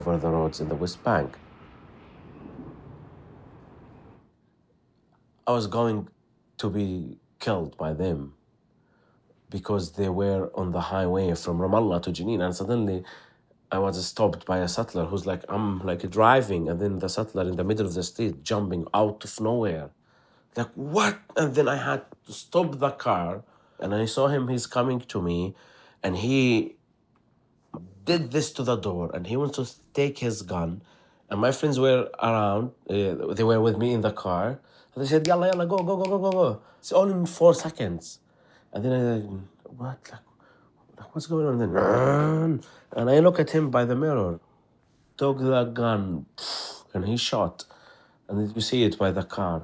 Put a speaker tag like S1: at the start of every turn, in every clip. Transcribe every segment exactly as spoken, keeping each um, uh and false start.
S1: over the roads in the West Bank. I was going to be killed by them because they were on the highway from Ramallah to Jenin, and suddenly I was stopped by a settler who's like, I'm like driving, and then the settler in the middle of the street jumping out of nowhere. Like, what? And then I had to stop the car, and I saw him, he's coming to me, and he did this to the door, and he wants to take his gun, and my friends were around, uh, they were with me in the car, and they said, yalla, yalla, go, go, go, go, go, go. It's all in four seconds. And then I like, what? Like, like what's going on? And then, run. And I look at him by the mirror, took the gun, and he shot. And you see it by the car.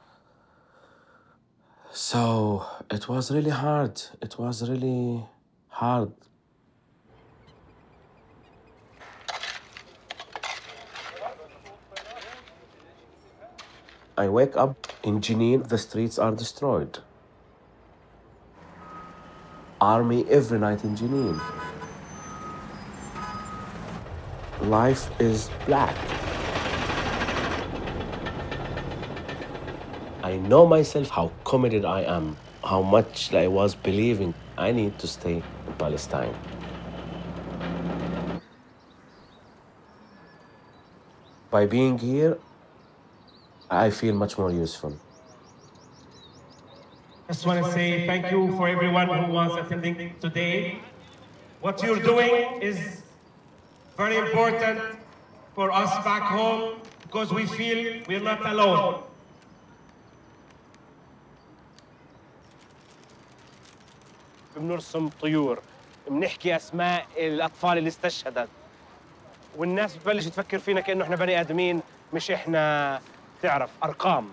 S1: So it was really hard. It was really hard. I wake up in Jenin, the streets are destroyed. Army every night in Jenin. Life is black. I know myself how committed I am, how much I was believing I need to stay in Palestine. By being here, I feel much more useful.
S2: I just want to say thank you for everyone who was attending today. What you're doing is very important for us back home because we feel we're not alone.
S3: بنرسم طيور، بنحكي اسماء الاطفال اللي استشهدت، والناس بتبلش تفكر فينا كانه احنا بني ادمين، مش احنا تعرف ارقام.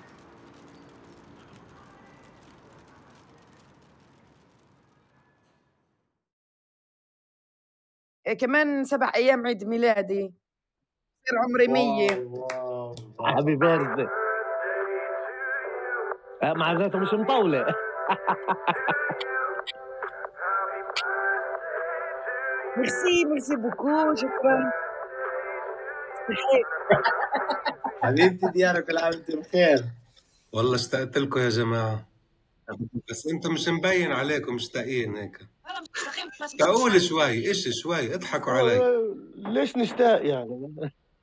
S4: إيه كمان سبع ايام عيد ميلادي، صير عمري مية.
S5: هابي بيرثدي. مع ذاته مش مطولة.
S4: ميرسي ميرسي بوكو، شكرا.
S6: حبيبتي ديانا، كل عام وانتم بخير.
S7: والله اشتقت لكم يا جماعة، بس انتم مش مبين عليكم مشتاقين هيك. اشتاقوا شوي، ايش شوي اضحكوا علي.
S5: ليش نشتاق يعني؟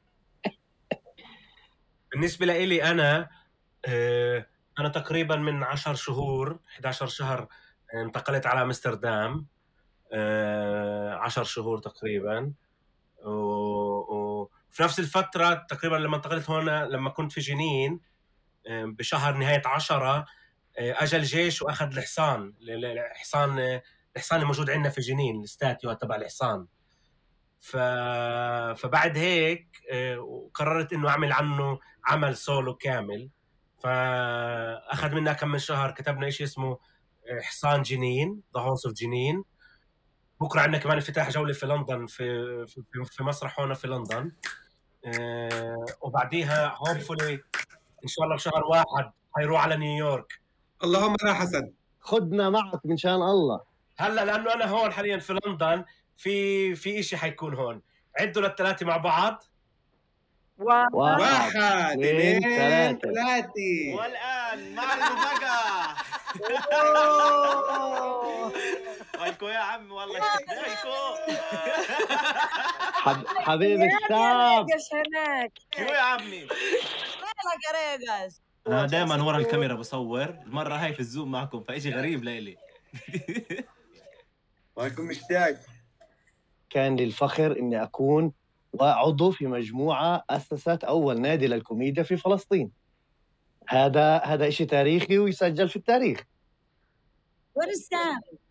S2: بالنسبة لإلي أنا أنا تقريبا من عشر شهور إحدى عشر شهر انتقلت على أمستردام، عشر شهور تقريبا، وفي نفس الفترة تقريبا لما انتقلت هون، لما كنت في جنين بشهر نهاية عشرة أجى الجيش وأخذ الحصان الحصان الحصان الموجود عندنا في جنين، الاستاتيو تبع الحصان. ف... فبعد هيك قررت إنه أعمل عنه عمل سولو كامل، فأخذ منا كم من شهر، كتبنا إشي اسمه حصان جنين The Horse of جنين. بكرة عندنا كمان افتتاح جولة في لندن، في في, في مسرح هون في لندن، وبعديها هوبفولي إن شاء الله بشهر واحد هيروح على نيويورك.
S7: اللهم لا حسد،
S5: خدنا معك من شان الله.
S2: هلا لأنه أنا هون حاليا في لندن، في في إشي حيكون هون. عدوا للثلاثة مع بعض.
S5: واحد,
S7: واحد اثنين
S5: ثلاثة
S7: ثلاثة.
S8: والآن مع المفاجأة. ويلكو يا عم، والله اشتقناكو.
S5: حبيبي الشاب.
S4: هناك
S8: شو يا عمي؟
S4: وينك يا ريجاس؟
S8: أنا دائما ورا الكاميرا بصور، المرة هاي في الزوم معكم، فإشي غريب لإلي.
S6: وأنكم مشتاق.
S5: كان لي الفخر إني أكون وعضو في مجموعة أسست أول نادي للكوميديا في فلسطين. هذا هذا إشي تاريخي ويسجل في التاريخ.
S4: What is that?